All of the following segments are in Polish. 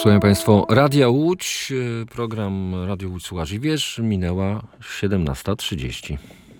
Słuchają Państwo Radia Łódź. Program Radio Łódź Słuchasz i Wiesz. Minęła 17:30.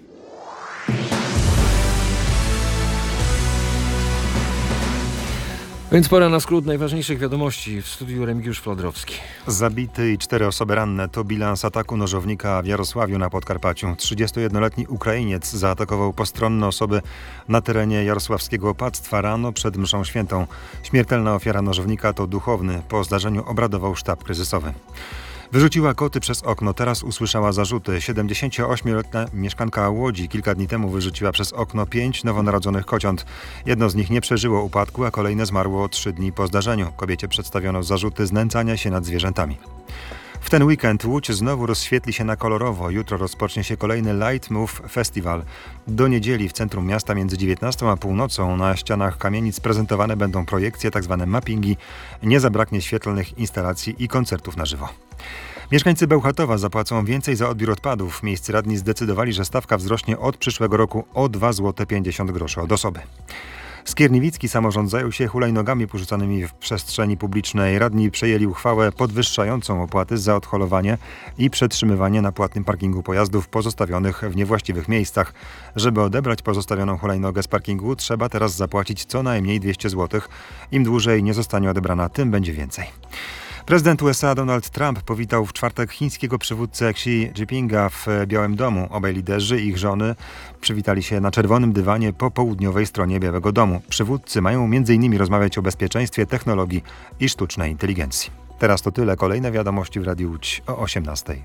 Więc pora na skrót najważniejszych wiadomości. W studiu Remigiusz Flodrowski. Zabity i 4 osoby ranne to bilans ataku nożownika w Jarosławiu na Podkarpaciu. 31-letni Ukrainiec zaatakował postronne osoby na terenie jarosławskiego opactwa rano przed mszą świętą. Śmiertelna ofiara nożownika to duchowny. Po zdarzeniu obradował sztab kryzysowy. Wyrzuciła koty przez okno, teraz usłyszała zarzuty. 78-letnia mieszkanka Łodzi kilka dni temu wyrzuciła przez okno 5 nowonarodzonych kociąt. Jedno z nich nie przeżyło upadku, a kolejne zmarło 3 dni po zdarzeniu. Kobiecie przedstawiono zarzuty znęcania się nad zwierzętami. W ten weekend Łódź znowu rozświetli się na kolorowo. Jutro rozpocznie się kolejny Light Move Festival. Do niedzieli w centrum miasta między 19 a północą na ścianach kamienic prezentowane będą projekcje, tzw. mappingi. Nie zabraknie świetlnych instalacji i koncertów na żywo. Mieszkańcy Bełchatowa zapłacą więcej za odbiór odpadów. Miejscy radni zdecydowali, że stawka wzrośnie od przyszłego roku o 2,50 zł od osoby. Skierniewicki samorząd zajął się hulajnogami porzucanymi w przestrzeni publicznej. Radni przejęli uchwałę podwyższającą opłaty za odholowanie i przetrzymywanie na płatnym parkingu pojazdów pozostawionych w niewłaściwych miejscach. Żeby odebrać pozostawioną hulajnogę z parkingu, trzeba teraz zapłacić co najmniej 200 zł. Im dłużej nie zostanie odebrana, tym będzie więcej. Prezydent USA Donald Trump powitał w czwartek chińskiego przywódcę Xi Jinpinga w Białym Domu. Obaj liderzy i ich żony przywitali się na czerwonym dywanie po południowej stronie Białego Domu. Przywódcy mają m.in. rozmawiać o bezpieczeństwie, technologii i sztucznej inteligencji. Teraz to tyle. Kolejne wiadomości w Radiu Łódź o 18:00.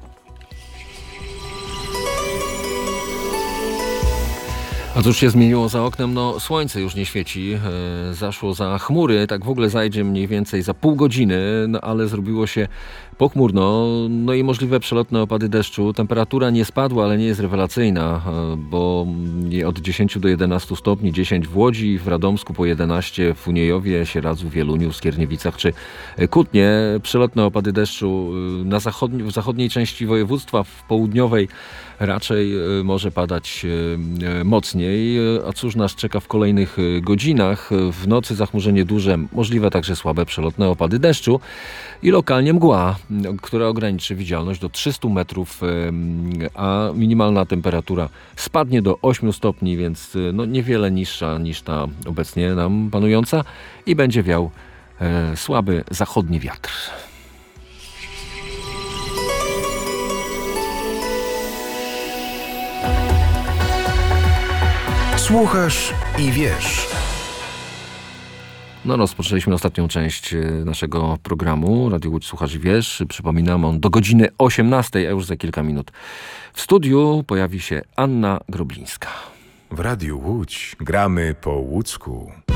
A cóż się zmieniło za oknem? No słońce już nie świeci, zaszło za chmury, tak w ogóle zajdzie mniej więcej za pół godziny, no ale zrobiło się pochmurno, no i możliwe przelotne opady deszczu. Temperatura nie spadła, ale nie jest rewelacyjna, bo od 10 do 11 stopni, 10 w Łodzi, w Radomsku po 11, w Uniejowie, Sieradzu, Wieluniu, Skierniewicach czy Kutnie. Przelotne opady deszczu w zachodniej części województwa, w południowej raczej może padać mocniej. A cóż nas czeka w kolejnych godzinach? W nocy zachmurzenie duże, możliwe także słabe przelotne opady deszczu i lokalnie mgła, która ograniczy widzialność do 300 metrów, a minimalna temperatura spadnie do 8 stopni, więc no niewiele niższa niż ta obecnie nam panująca i będzie wiał słaby zachodni wiatr. Słuchasz i wiesz. No, rozpoczęliśmy ostatnią część naszego programu Radio Łódź Słuchasz i Wiesz. Przypominam, on do godziny 18:00, a już za kilka minut w studiu pojawi się Anna Groblińska. W Radiu Łódź gramy po łódzku.